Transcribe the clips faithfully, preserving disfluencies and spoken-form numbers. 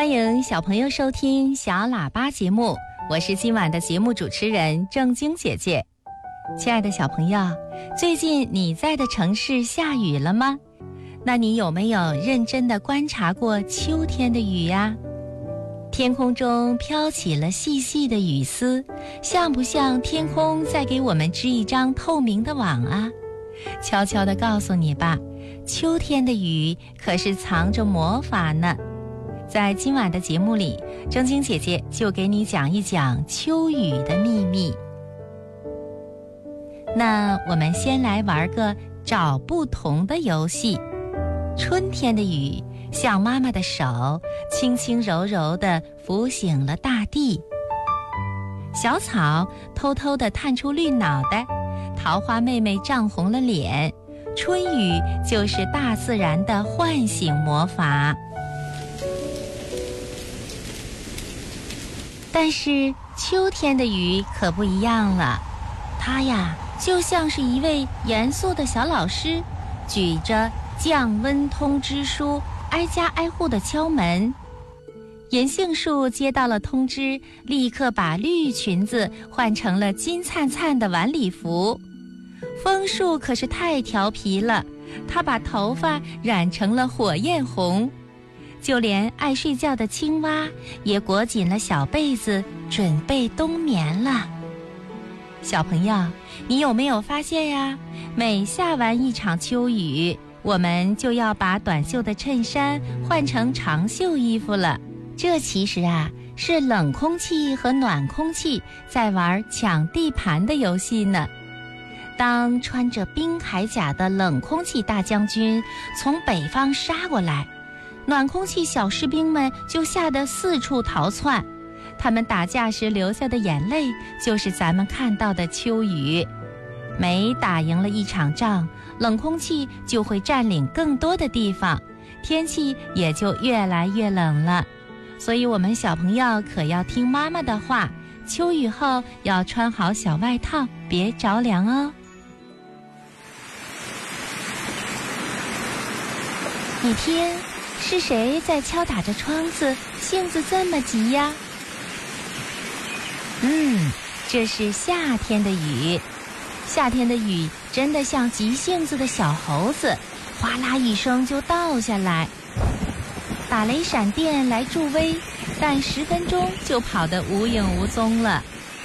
欢迎小朋友收听小喇叭节目，我是今晚的节目主持人正晶姐姐。亲爱的小朋友，最近你在的城市下雨了吗？那你有没有认真地观察过秋天的雨呀？天空中飘起了细细的雨丝，像不像天空在给我们织一张透明的网啊？悄悄地告诉你吧，秋天的雨可是藏着魔法呢。在今晚的节目里，正晶姐姐就给你讲一讲秋雨的秘密。那我们先来玩个找不同的游戏。春天的雨像妈妈的手，轻轻柔柔地抚醒了大地。小草偷偷地探出绿脑袋，桃花妹妹涨红了脸。春雨就是大自然的唤醒魔法。但是秋天的雨可不一样了，它呀就像是一位严肃的小老师，举着降温通知书，挨家挨户的敲门。银杏树接到了通知，立刻把绿裙子换成了金灿灿的晚礼服。枫树可是太调皮了，它把头发染成了火焰红。就连爱睡觉的青蛙也裹紧了小被子，准备冬眠了。小朋友，你有没有发现呀？每下完一场秋雨，我们就要把短袖的衬衫换成长袖衣服了。这其实啊，是冷空气和暖空气在玩抢地盘的游戏呢。当穿着冰铠甲的冷空气大将军从北方杀过来，暖空气小士兵们就吓得四处逃窜，他们打架时流下的眼泪就是咱们看到的秋雨。每打赢了一场仗，冷空气就会占领更多的地方，天气也就越来越冷了。所以我们小朋友可要听妈妈的话，秋雨后要穿好小外套，别着凉哦。一天，是谁在敲打着窗子，性子这么急呀？嗯，这是夏天的雨。夏天的雨真的像急性子的小猴子，哗啦一声就倒下来。打雷闪电来助威，但十分钟就跑得无影无踪了。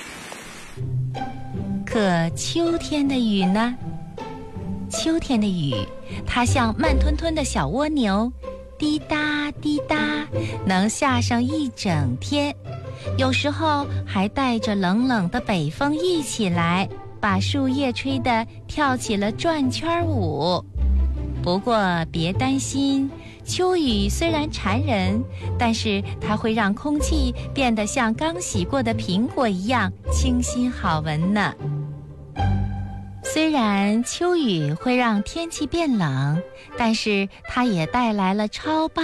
可秋天的雨呢？秋天的雨，它像慢吞吞的小蜗牛，滴答滴答，能下上一整天。有时候还带着冷冷的北风一起来，把树叶吹得跳起了转圈舞。不过别担心，秋雨虽然缠人，但是它会让空气变得像刚洗过的苹果一样清新好闻呢。虽然秋雨会让天气变冷，但是它也带来了超棒